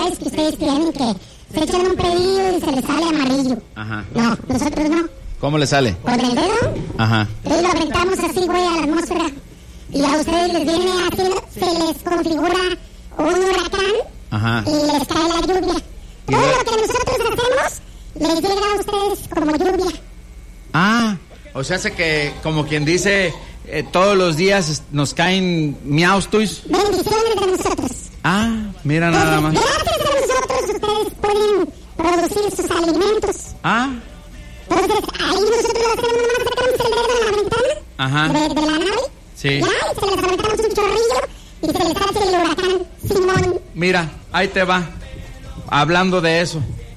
ves que ustedes tienen que se echan un pedillo y se les sale amarillo. Ajá. No, nosotros no. ¿Cómo le sale? Con el dedo. Ajá. Entonces lo aventamos así, güey, a la atmósfera. Y a ustedes les viene así, se les configura un huracán. Ajá. Y les cae la lluvia. Todo lo que nosotros hacemos les llega a ustedes como lluvia. Ah, o sea, hace que, como quien dice, todos los días nos caen miaustuis. Bendiciones de nosotros. Ah, mira nada más. Gracias a nosotros ustedes pueden producir sus alimentos. Ah. Entonces, ahí nosotros hacemos nomás sacamos el dedo de la ventana. Ajá. De la nave. Sí. Ya, y se les aventamos un chorrillo y se les hace el huracán Simón. Mira, ahí te va. Hablando de eso,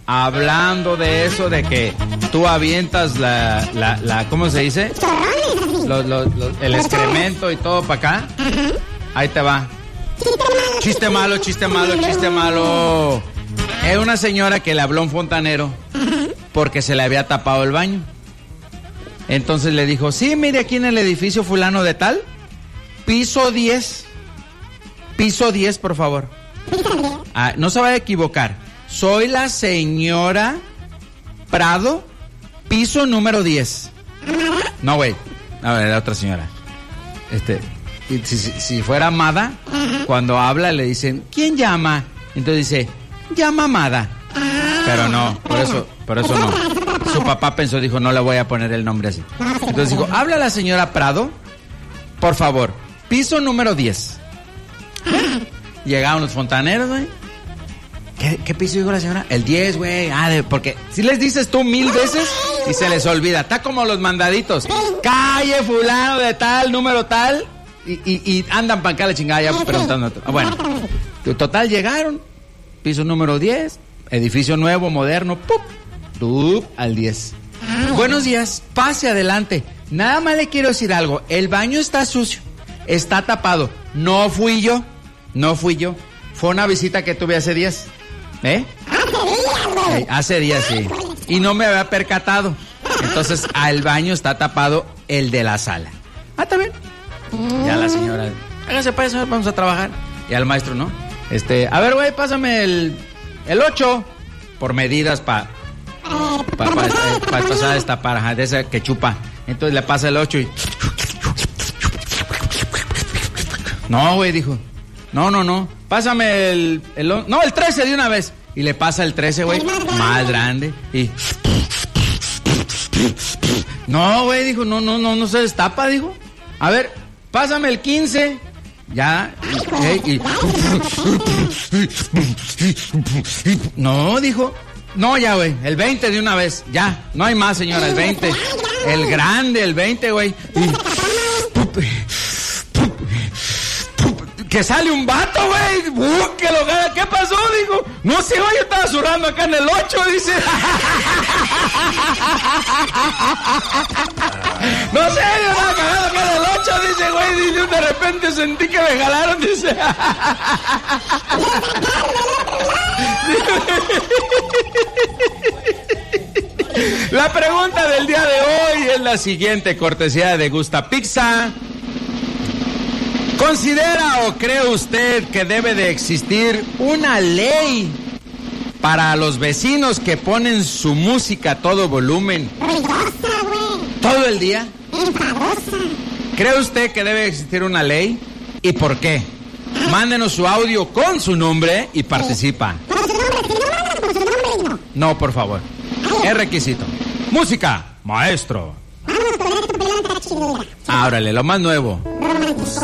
de que tú avientas la ¿cómo se dice? Chorrones así. El excremento y todo para acá. Ajá. Ahí te va. Chiste malo. Es una señora que le habló a un fontanero porque se le había tapado el baño. Entonces le dijo, sí, mire aquí en el edificio fulano de tal, piso 10, por favor. Ah, no se vaya a equivocar. Soy la señora Prado, piso número 10. No, güey. A ver, la otra señora. Si fuera Amada, cuando habla le dicen, ¿quién llama? Entonces dice, llama Amada. Pero no, por eso no. Su papá pensó, dijo, no le voy a poner el nombre así. Entonces dijo, habla la señora Prado, por favor, piso número 10. Llegaron los fontaneros, güey. ¿Qué piso dijo la señora? El 10, güey. Porque si les dices tú 1000 veces y se les olvida. Está como los mandaditos. Calle fulano de tal, número tal. Y andan para acá la chingada ya preguntando. Bueno, total llegaron. Piso número 10. Edificio nuevo, moderno. ¡Pup! Al 10. Buenos días. Pase adelante. Nada más le quiero decir algo. El baño está sucio. Está tapado. No fui yo. Fue una visita que tuve hace días. Hace días, sí. Y no me había percatado. Entonces, al baño está tapado el de la sala. Está bien. Ya la señora, hágase para eso, vamos a trabajar. Y al maestro, ¿no? A ver, güey, pásame el 8. Por medidas para pasar a destapar, de esa que chupa. Entonces le pasa el 8 y... No, güey, dijo. No. Pásame el 13 de una vez. Y le pasa el 13, güey. Más grande. Y... No, güey, dijo. No se destapa, dijo. A ver, pásame el 15. Ya. No, dijo. No, ya, güey. El 20 de una vez. Ya. No hay más, señora. El 20. El grande, el 20, güey. Que sale un vato, güey. ¿Qué pasó? Digo, no sé, güey, yo estaba zurrando acá en el 8, dice. No sé, yo estaba cagando acá en el 8, dice, güey. Dice, de repente sentí que me jalaron, dice. La pregunta del día de hoy es la siguiente, cortesía de Gusta Pizza. ¿Considera o cree usted que debe de existir una ley para los vecinos que ponen su música a todo volumen todo el día? ¿Cree usted que debe existir una ley? ¿Y por qué? Mándenos su audio con su nombre y participa. No, por favor. Es requisito. Música, maestro. Ábrale, lo más nuevo.